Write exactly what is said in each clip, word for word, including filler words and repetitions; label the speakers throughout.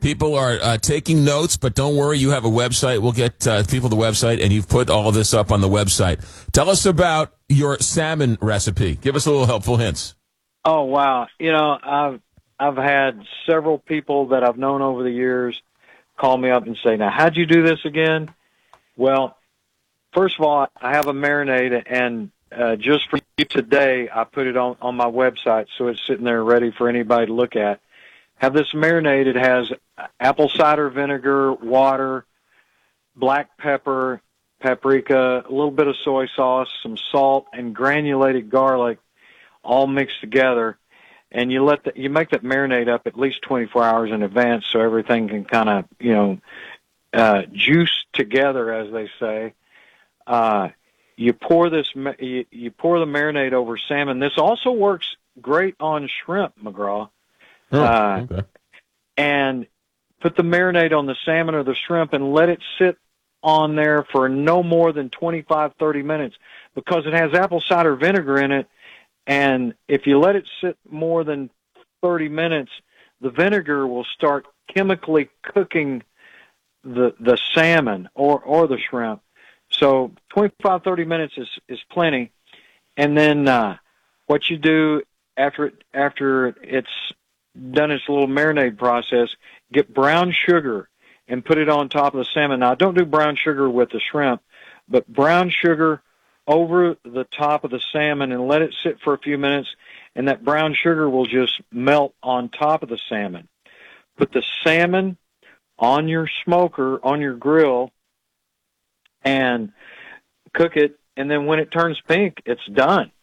Speaker 1: People are uh, taking notes, but don't worry, you have a website. We'll get uh, people the website, and you've put all of this up on the website. Tell us about your salmon recipe. Give us a little helpful hints.
Speaker 2: Oh, wow. You know, I've, I've had several people that I've known over the years call me up and say, now, how'd you do this again? Well, first of all, I have a marinade, and uh, just for you today, I put it on, on my website, so it's sitting there ready for anybody to look at. Have this marinade. It has apple cider vinegar, water, black pepper, paprika, a little bit of soy sauce, some salt, and granulated garlic, all mixed together. And you let the, you make that marinade up at least twenty-four hours in advance, so everything can kind of you know uh, juice together, as they say. Uh, you pour this you, you pour the marinade over salmon. This also works great on shrimp, McGraw.
Speaker 1: Oh,
Speaker 2: uh,
Speaker 1: okay.
Speaker 2: And put the marinade on the salmon or the shrimp and let it sit on there for no more than twenty-five, thirty minutes because it has apple cider vinegar in it. And if you let it sit more than thirty minutes, the vinegar will start chemically cooking the the salmon or, or the shrimp. So twenty-five, thirty minutes is, is plenty. And then uh, what you do after it, after it's done its little marinade process, get brown sugar and put it on top of the salmon. Now, don't do brown sugar with the shrimp, but brown sugar over the top of the salmon and let it sit for a few minutes, and that brown sugar will just melt on top of the salmon. Put the salmon on your smoker, on your grill, and cook it, and then when it turns pink, it's done.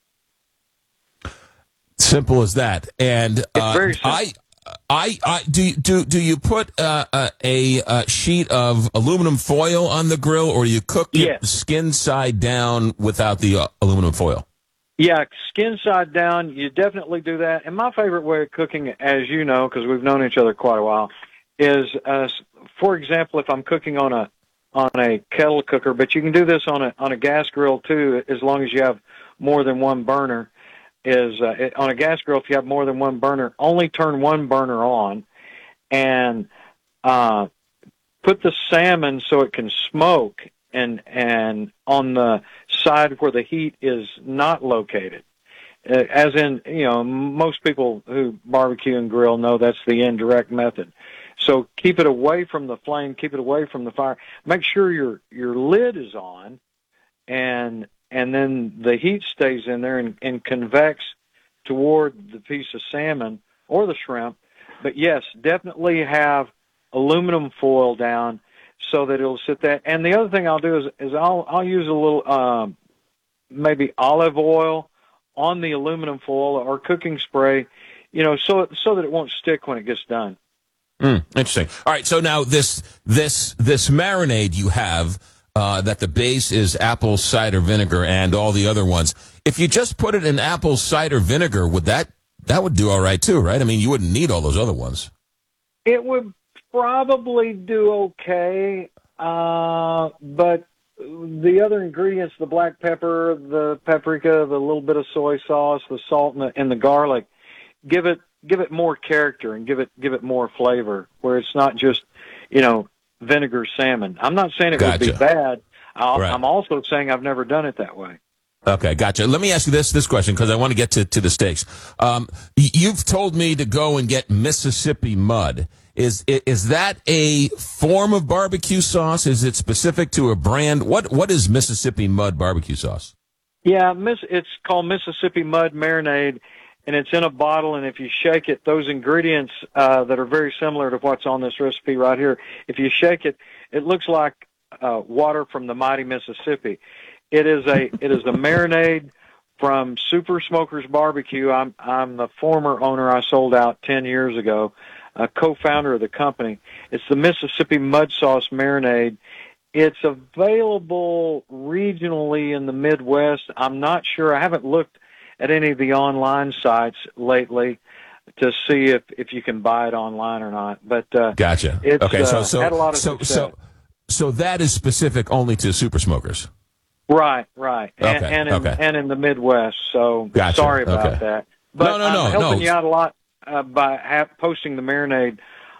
Speaker 1: Simple as that. And uh,
Speaker 2: very simple.
Speaker 1: I, I, I do. Do do you put uh, a, a, a sheet of aluminum foil on the grill, or do you cook it
Speaker 2: Yes.
Speaker 1: skin side down without the uh, aluminum foil?
Speaker 2: Yeah, skin side down, you definitely do that. And my favorite way of cooking, as you know, because we've known each other quite a while, is, uh, for example, if I'm cooking on a on a kettle cooker, but you can do this on a on a gas grill too, as long as you have more than one burner. Is uh, it, on a gas grill, if you have more than one burner, only turn one burner on, and uh, put the salmon so it can smoke, and and on the side where the heat is not located. Uh, as in, you know, most people who barbecue and grill know that's the indirect method. So keep it away from the flame, keep it away from the fire. Make sure your your lid is on, and and then the heat stays in there and, and convects toward the piece of salmon or the shrimp. But yes, definitely have aluminum foil down so that it'll sit there. And the other thing I'll do is, is I'll I'll use a little um, maybe olive oil on the aluminum foil or cooking spray, you know, so so that it won't stick when it gets done.
Speaker 1: Mm, interesting. All right, so now this this this marinade you have. Uh, that the base is apple cider vinegar and all the other ones. If you just put it in apple cider vinegar, would that that would do all right too, right? I mean, you wouldn't need all those other ones.
Speaker 2: It would probably do okay, uh, but the other ingredients, the black pepper, the paprika, the little bit of soy sauce, the salt, and the, and the garlic, give it give it more character and give it give it more flavor. Where it's not just, you know, vinegar salmon. I'm not saying it
Speaker 1: Gotcha.
Speaker 2: would be bad. I'll,
Speaker 1: Right.
Speaker 2: I'm also saying I've never done it that way.
Speaker 1: Okay, gotcha. Let me ask you this this question because I want to get to, to the steaks. Um, y- you've told me to go and get Mississippi mud. Is i- is that a form of barbecue sauce? Is it specific to a brand? What what is Mississippi mud barbecue sauce?
Speaker 2: Yeah, miss, it's called Mississippi Mud Marinade, and it's in a bottle, and if you shake it, those ingredients uh, that are very similar to what's on this recipe right here, if you shake it, it looks like uh, water from the mighty Mississippi. It is a it is a marinade from Super Smokers Barbecue. I'm I'm the former owner. I sold out ten years ago, a co-founder of the company. It's the Mississippi Mud Sauce Marinade. It's available regionally in the Midwest. I'm not sure. I haven't looked at any of the online sites lately to see if, if you can buy it online or not. But uh,
Speaker 1: Gotcha.
Speaker 2: it's
Speaker 1: Okay, so
Speaker 2: uh,
Speaker 1: so
Speaker 2: had a lot of
Speaker 1: so
Speaker 2: success.
Speaker 1: so so that is specific only to super smokers.
Speaker 2: Right, right, and,
Speaker 1: Okay,
Speaker 2: and in
Speaker 1: okay.
Speaker 2: and in the Midwest. So
Speaker 1: Gotcha,
Speaker 2: sorry about
Speaker 1: okay.
Speaker 2: that. But
Speaker 1: No, no, no,
Speaker 2: I'm helping
Speaker 1: no.
Speaker 2: you out a lot uh, by ha- posting the marinade